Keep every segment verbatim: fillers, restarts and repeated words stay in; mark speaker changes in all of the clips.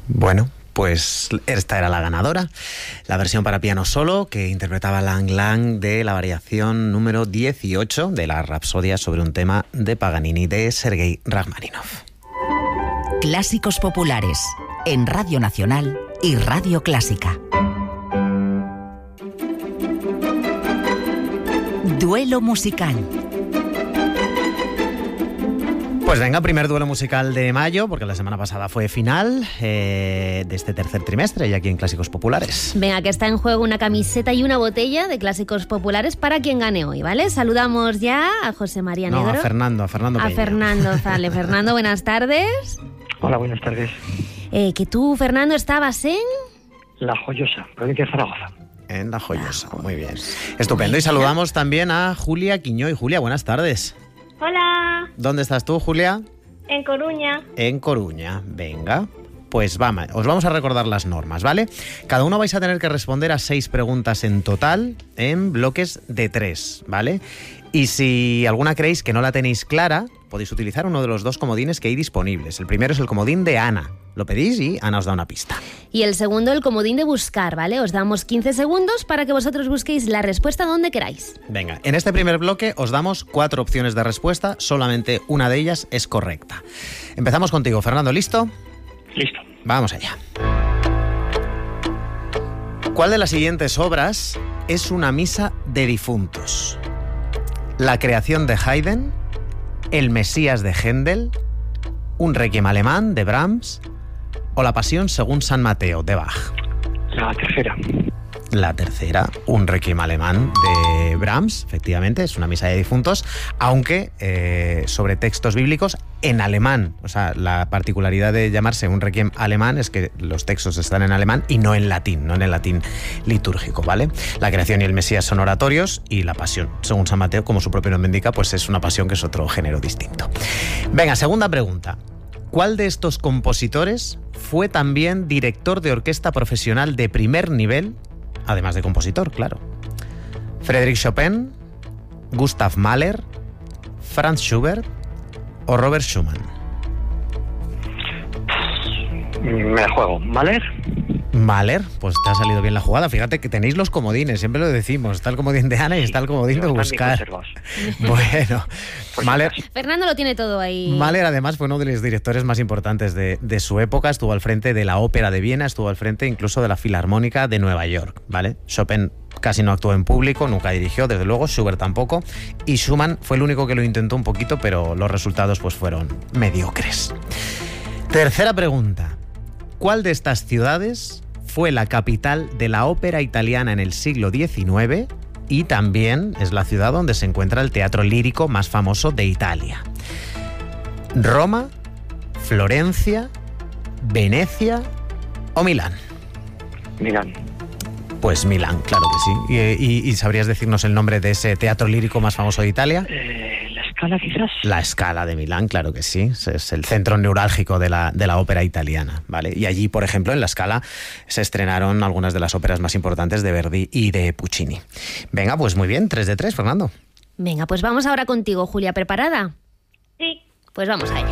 Speaker 1: Bueno, pues esta era la ganadora, la versión para piano solo que interpretaba Lang Lang de la variación número dieciocho de la Rapsodia sobre un tema de Paganini de Sergei Rachmaninoff.
Speaker 2: Clásicos populares en Radio Nacional y Radio Clásica. Duelo musical.
Speaker 1: Pues venga, primer duelo musical de mayo, porque la semana pasada fue final eh, de este tercer trimestre y aquí en Clásicos Populares.
Speaker 3: Venga, que está en juego una camiseta y una botella de Clásicos Populares para quien gane hoy, ¿vale? Saludamos ya a José María Negro.
Speaker 1: No, a Fernando, a Fernando Peña.
Speaker 3: A Fernando, vale. Fernando, buenas tardes.
Speaker 4: Hola, buenas tardes.
Speaker 3: Eh, que tú, Fernando, estabas en...
Speaker 4: La Joyosa, provincia de Zaragoza.
Speaker 1: En La Joyosa, muy bien. Estupendo. Y saludamos también a Julia Quiñoy. Julia, buenas tardes.
Speaker 5: Hola.
Speaker 1: ¿Dónde estás tú, Julia?
Speaker 5: En Coruña.
Speaker 1: En Coruña, venga. Pues vamos, os vamos a recordar las normas, ¿vale? Cada uno vais a tener que responder a seis preguntas en total en bloques de tres, ¿vale? Y si alguna creéis que no la tenéis clara, podéis utilizar uno de los dos comodines que hay disponibles. El primero es el comodín de Ana. Lo pedís y Ana os da una pista.
Speaker 3: Y el segundo, el comodín de buscar, ¿vale? Os damos quince segundos para que vosotros busquéis la respuesta donde queráis.
Speaker 1: Venga, en este primer bloque os damos cuatro opciones de respuesta, solamente una de ellas es correcta. Empezamos contigo, Fernando, ¿listo?
Speaker 4: Listo.
Speaker 1: Vamos allá. ¿Cuál de las siguientes obras es una misa de difuntos? La creación de Haydn, El Mesías de Händel, un requiem alemán de Brahms o La Pasión según San Mateo de Bach.
Speaker 4: La tercera.
Speaker 1: La tercera, un requiem alemán de Brahms, efectivamente, es una misa de difuntos, aunque eh, sobre textos bíblicos en alemán. O sea, la particularidad de llamarse un requiem alemán es que los textos están en alemán y no en latín, no en el latín litúrgico, ¿vale? La creación y el Mesías son oratorios y la Pasión, según San Mateo, como su propio nombre indica, pues es una pasión que es otro género distinto. Venga, segunda pregunta. ¿Cuál de estos compositores fue también director de orquesta profesional de primer nivel, además de compositor, claro? ¿Frédéric Chopin, Gustav Mahler, Franz Schubert o Robert Schumann?
Speaker 4: Me la juego. ¿Mahler?
Speaker 1: Mahler, pues te ha salido bien la jugada. Fíjate que tenéis los comodines, siempre lo decimos. Está el comodín de Ana y está el comodín de buscar. Bueno,
Speaker 4: pues
Speaker 1: Mahler...
Speaker 3: Fernando lo tiene todo ahí.
Speaker 1: Mahler además fue uno de los directores más importantes de, de su época. Estuvo al frente de la Ópera de Viena, estuvo al frente incluso de la Filarmónica de Nueva York, ¿vale? Chopin casi no actuó en público, nunca dirigió, desde luego, Schubert tampoco, y Schumann fue el único que lo intentó un poquito, pero los resultados pues fueron mediocres. Tercera pregunta. ¿Cuál de estas ciudades fue la capital de la ópera italiana en el siglo diecinueve y también es la ciudad donde se encuentra el teatro lírico más famoso de Italia? ¿Roma, Florencia, Venecia o Milán?
Speaker 4: Milán.
Speaker 1: Pues Milán, claro que sí. ¿Y, y, y sabrías decirnos el nombre de ese teatro lírico más famoso de Italia?
Speaker 4: Eh, ¿La Scala quizás?
Speaker 1: La Scala de Milán, claro que sí. Es el centro neurálgico de la, de la ópera italiana, ¿vale? Y allí, por ejemplo, en la Scala se estrenaron algunas de las óperas más importantes de Verdi y de Puccini. Venga, pues muy bien, tres de tres, Fernando.
Speaker 3: Venga, pues vamos ahora contigo, Julia. ¿Preparada?
Speaker 5: Sí.
Speaker 3: Pues vamos a ello.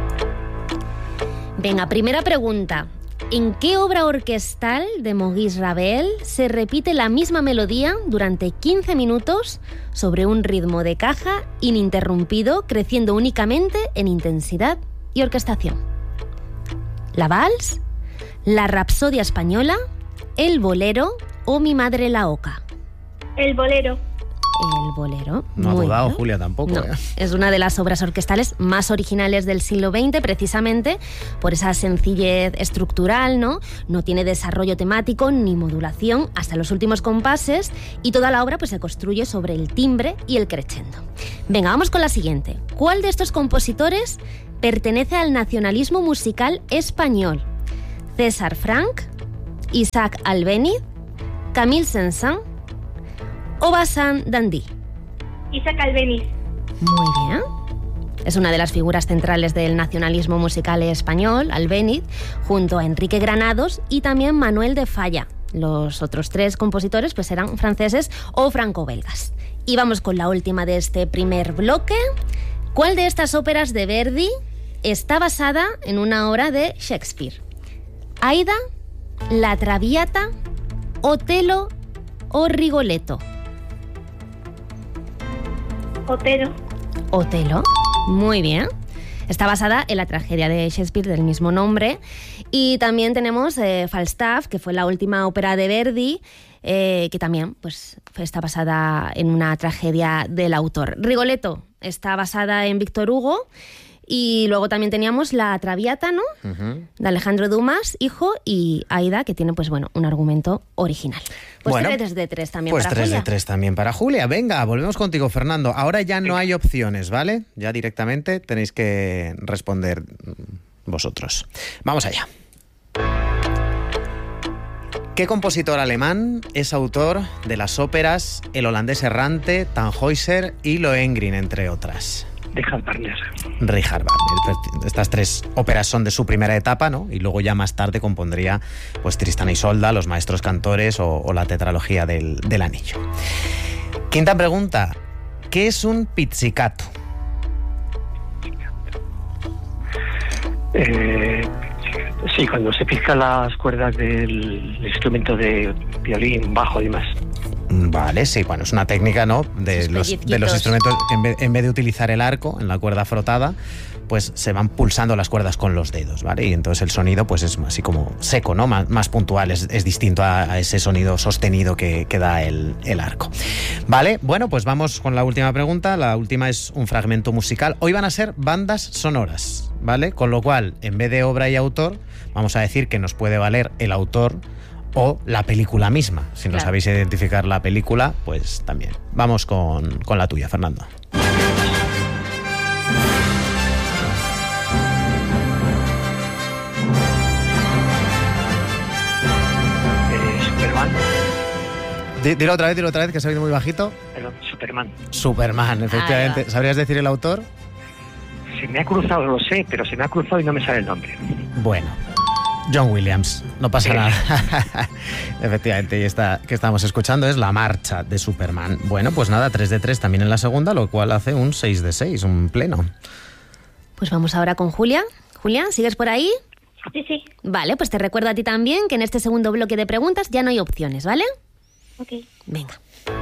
Speaker 3: Venga, primera pregunta. ¿En qué obra orquestal de Maurice Ravel se repite la misma melodía durante quince minutos sobre un ritmo de caja ininterrumpido, creciendo únicamente en intensidad y orquestación? ¿La Vals, la Rapsodia española, el Bolero o Mi madre la oca?
Speaker 5: El Bolero.
Speaker 3: El Bolero.
Speaker 1: No ha
Speaker 3: Muy
Speaker 1: dudado,
Speaker 3: bien.
Speaker 1: Julia, tampoco.
Speaker 3: No,
Speaker 1: ¿eh?
Speaker 3: es una de las obras orquestales más originales del siglo veinte, precisamente por esa sencillez estructural, ¿no? No tiene desarrollo temático ni modulación hasta los últimos compases y toda la obra pues, se construye sobre el timbre y el crescendo. Venga, vamos con la siguiente. ¿Cuál de estos compositores pertenece al nacionalismo musical español? ¿César Franck, Isaac Albéniz, Camille Saint-Saëns o Bazin Dandy?
Speaker 5: Isaac Albéniz.
Speaker 3: Muy bien. Es una de las figuras centrales del nacionalismo musical español, Albéniz, junto a Enrique Granados y también Manuel de Falla. Los otros tres compositores pues eran franceses o franco-belgas. Y vamos con la última de este primer bloque. ¿Cuál de estas óperas de Verdi está basada en una obra de Shakespeare? ¿Aida, La Traviata, Otelo o Rigoletto?
Speaker 5: Otelo.
Speaker 3: Otelo, muy bien. Está basada en la tragedia de Shakespeare del mismo nombre. Y también tenemos eh, Falstaff, que fue la última ópera de Verdi, eh, que también pues, está basada en una tragedia del autor. Rigoletto está basada en Víctor Hugo. Y luego también teníamos La Traviata, ¿no? Uh-huh. De Alejandro Dumas, hijo, y Aida, que tiene, pues bueno, un argumento original. Pues
Speaker 1: bueno,
Speaker 3: tres de tres también
Speaker 1: pues
Speaker 3: para
Speaker 1: tres
Speaker 3: Julia.
Speaker 1: de tres también para Julia. Venga, volvemos contigo, Fernando. Ahora ya no hay opciones, ¿vale? Ya directamente tenéis que responder vosotros. Vamos allá. ¿Qué compositor alemán es autor de las óperas El holandés errante, Tannhäuser y Lohengrin, entre otras?
Speaker 4: Richard Wagner.
Speaker 1: Richard Wagner. Estas tres óperas son de su primera etapa, ¿no? Y luego ya más tarde compondría pues Tristán y Isolda, Los maestros cantores o, o la tetralogía del, del Anillo. Quinta pregunta. ¿Qué es un pizzicato?
Speaker 4: Eh, sí, cuando se pizcan las cuerdas del instrumento de violín, bajo y demás.
Speaker 1: Vale, sí, bueno, es una técnica, ¿no? De
Speaker 3: Sus
Speaker 1: los,
Speaker 3: pellizquitos.
Speaker 1: de los instrumentos, en vez, en vez de utilizar el arco en la cuerda frotada, pues se van pulsando las cuerdas con los dedos, ¿vale? Y entonces el sonido pues es así como seco, ¿no? Más, más puntual, es, es distinto a, a ese sonido sostenido que, que da el, el arco. Vale, bueno, pues vamos con la última pregunta. La última es un fragmento musical. Hoy van a ser bandas sonoras, ¿vale? Con lo cual, en vez de obra y autor, vamos a decir que nos puede valer el autor o la película misma. Si no
Speaker 3: Claro.
Speaker 1: sabéis identificar la película, pues también. Vamos con, con la tuya, Fernando.
Speaker 4: Eh, Superman.
Speaker 1: D- Dilo otra vez, dilo otra vez, que se ha oído muy bajito.
Speaker 4: Perdón, Superman.
Speaker 1: Superman, efectivamente.
Speaker 3: Ahí va.
Speaker 1: ¿Sabrías decir el autor?
Speaker 4: Se me ha cruzado, lo sé, pero se me ha cruzado y no me sale el nombre.
Speaker 1: Bueno, John Williams, no pasa
Speaker 4: Sí.
Speaker 1: nada. Efectivamente, y esta que estamos escuchando es La marcha de Superman. Bueno, pues nada, tres de tres también en la segunda, lo cual hace un seis de seis, un pleno.
Speaker 3: Pues vamos ahora con Julia. Julia, ¿sigues por ahí?
Speaker 5: Sí, sí.
Speaker 3: Vale, pues te recuerdo a ti también que en este segundo bloque de preguntas ya no hay opciones, ¿vale?
Speaker 5: Ok.
Speaker 3: Venga.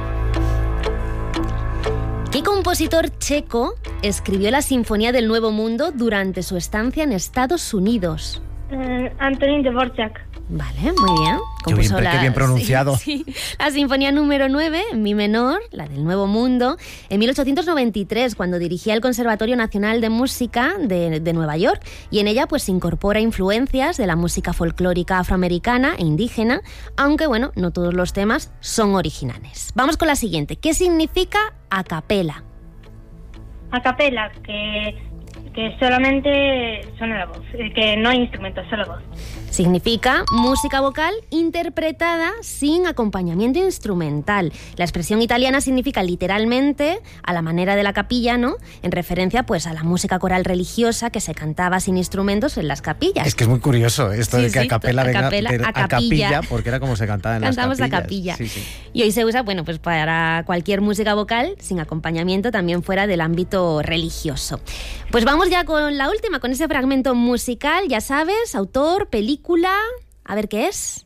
Speaker 3: ¿Qué compositor checo escribió la Sinfonía del Nuevo Mundo durante su estancia en Estados Unidos?
Speaker 5: Eh, Antonín Dvorak.
Speaker 3: Vale, muy bien.
Speaker 1: Qué bien, qué bien pronunciado.
Speaker 3: Sí, sí. La Sinfonía número nueve, en mi menor, la del Nuevo Mundo, en mil ochocientos noventa y tres, cuando dirigía el Conservatorio Nacional de Música de, de Nueva York. Y en ella pues incorpora influencias de la música folclórica afroamericana e indígena, aunque bueno, no todos los temas son originales. Vamos con la siguiente. ¿Qué significa a capela?
Speaker 5: A capela, que, que solamente suena la voz, eh, que no hay instrumentos, solo voz.
Speaker 3: Significa música vocal interpretada sin acompañamiento instrumental. La expresión italiana significa literalmente a la manera de la capilla, ¿no? En referencia pues a la música coral religiosa que se cantaba sin instrumentos en las capillas.
Speaker 1: Es que es muy curioso esto
Speaker 3: Sí,
Speaker 1: de que
Speaker 3: sí,
Speaker 1: a capela
Speaker 3: a
Speaker 1: venga
Speaker 3: capela,
Speaker 1: de-
Speaker 3: a
Speaker 1: a
Speaker 3: capilla.
Speaker 1: capilla, porque era como se cantaba en
Speaker 3: Cantamos
Speaker 1: las
Speaker 3: la
Speaker 1: capillas.
Speaker 3: capilla.
Speaker 1: Sí, sí.
Speaker 3: Y hoy se usa, bueno, pues para cualquier música vocal sin acompañamiento, también fuera del ámbito religioso. Pues vamos ya con la última, con ese fragmento musical, ya sabes, autor, película. A ver qué es.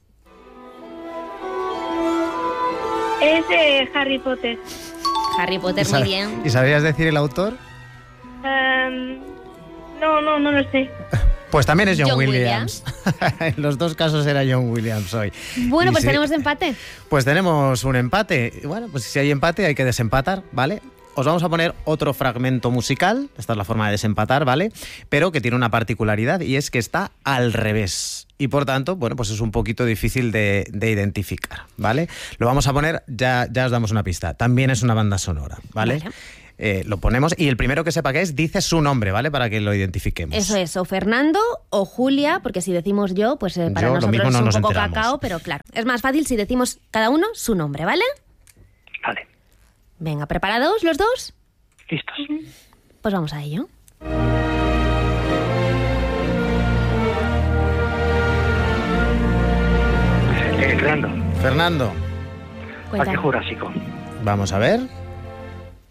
Speaker 5: Es de Harry Potter.
Speaker 3: Harry Potter,
Speaker 1: ¿Y sab-
Speaker 3: muy bien.
Speaker 1: ¿Y sabrías decir el autor?
Speaker 5: Em, no, no, no lo sé.
Speaker 1: Pues también es John,
Speaker 3: John
Speaker 1: Williams. En los dos casos era John Williams hoy.
Speaker 3: Bueno,
Speaker 1: Y
Speaker 3: pues
Speaker 1: sí,
Speaker 3: tenemos empate.
Speaker 1: Pues tenemos un empate. Y bueno, pues si hay empate hay que desempatar, ¿vale? Os vamos a poner otro fragmento musical, esta es la forma de desempatar, ¿vale? Pero que tiene una particularidad y es que está al revés. Y por tanto, bueno, pues es un poquito difícil de, de identificar, ¿vale? Lo vamos a poner, ya, ya os damos una pista. También es una banda sonora, ¿vale?
Speaker 3: Vale.
Speaker 1: Eh, lo ponemos y el primero que sepa qué es, dice su nombre, ¿vale? Para que lo identifiquemos.
Speaker 3: Eso es, o Fernando o Julia, porque si decimos yo, pues eh, para
Speaker 1: Yo, lo
Speaker 3: nosotros
Speaker 1: mismo, no
Speaker 3: es
Speaker 1: nos
Speaker 3: un poco
Speaker 1: enteramos.
Speaker 3: cacao, pero claro, es más fácil si decimos cada uno su nombre, ¿vale?
Speaker 4: Vale,
Speaker 3: Venga, ¿preparados los dos?
Speaker 4: listos.
Speaker 3: Pues vamos a ello.
Speaker 4: Eh, Fernando,
Speaker 1: Fernando,
Speaker 3: Cuéntame.
Speaker 4: Parque Jurásico.
Speaker 1: vamos a ver.